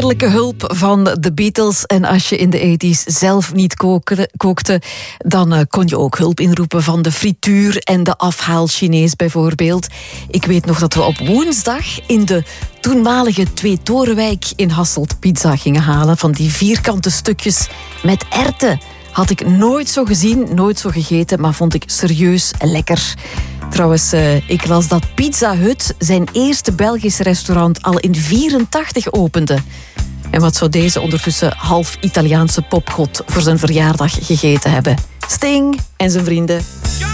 heerlijke hulp van de Beatles. En als je in de 80's zelf niet kookte, dan kon je ook hulp inroepen van de frituur en de afhaal-Chinees bijvoorbeeld. Ik weet nog dat we op woensdag in de toenmalige Twee Torenwijk in Hasselt pizza gingen halen. Van die vierkante stukjes met erwten. Had ik nooit zo gezien, nooit zo gegeten, maar vond ik serieus lekker. Trouwens, ik las dat Pizza Hut zijn eerste Belgisch restaurant al in 1984 opende. En wat zou deze ondertussen half Italiaanse popgod voor zijn verjaardag gegeten hebben? Sting en zijn vrienden.